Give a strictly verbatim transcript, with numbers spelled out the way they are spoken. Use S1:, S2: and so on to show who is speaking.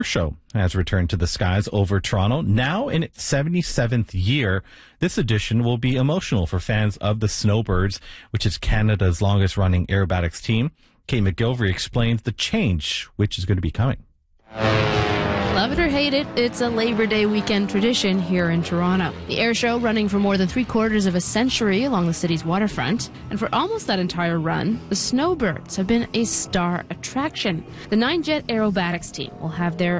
S1: Show has returned to the skies over Toronto. Now in its seventy-seventh year, this edition will be emotional for fans of the Snowbirds, which is Canada's longest-running aerobatics team. Kate McGilvery explains the change, which is going to be coming.
S2: Love it or hate it, it's a Labor Day weekend tradition here in Toronto. The air show running for more than three quarters of a century along the city's waterfront. And for almost that entire run, the Snowbirds have been a star attraction. The nine-jet aerobatics team will have their